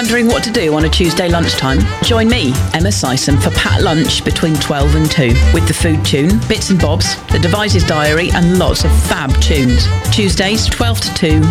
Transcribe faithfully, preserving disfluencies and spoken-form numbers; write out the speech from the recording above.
Wondering what to do on a Tuesday lunchtime? Join me, Emma Sison, for Pat Lunch between twelve and two with the food tune, bits and bobs, the Devices Diary and lots of fab tunes. Tuesdays twelve to two